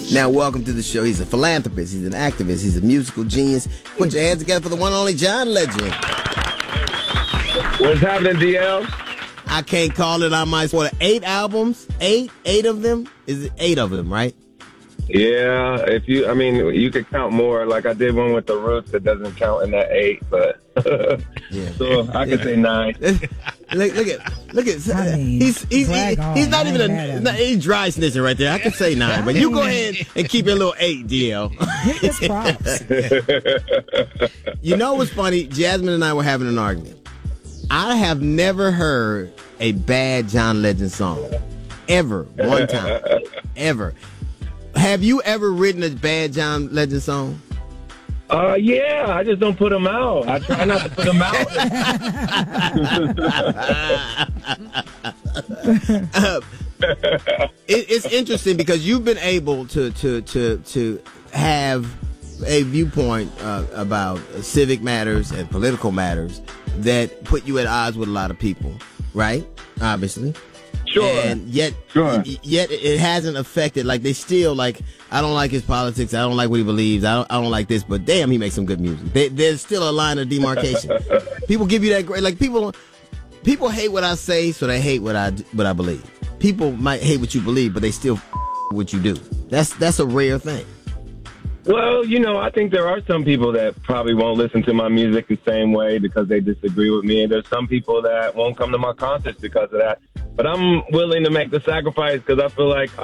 Now, welcome to the show. He's a philanthropist. He's an activist. He's a musical genius. Put your hands together for the one and only John Legend. What's happening, DL? I can't call it on my sport. 8 albums? 8 of them? Is it 8 of them, right? Yeah, you could count more. Like I did one with the Roots that doesn't count in that 8, but yeah. So I could say 9. Look at. I mean, he's not even he's dry snitching right there. I could say 9, but you go ahead and keep your little 8, DL. You know what's funny? Jasmine and I were having an argument. I have never heard a bad John Legend song. Ever. One time. Ever. Have you ever written a bad John Legend song? Yeah, I just don't put them out. I try not to put them out. It's interesting because you've been able to have a viewpoint about civic matters and political matters that put you at odds with a lot of people, right? Obviously. Sure. And yet it hasn't affected, like, they still, like, I don't like his politics, I don't like what he believes, I don't like this, but damn, he makes some good music. There's still a line of demarcation. People give you that great, like, people hate what I say, so they hate what I believe. People might hate what you believe, but they still what you do. That's a rare thing. Well, I think there are some people that probably won't listen to my music the same way because they disagree with me. And there's some people that won't come to my concerts because of that. But I'm willing to make the sacrifice because I feel like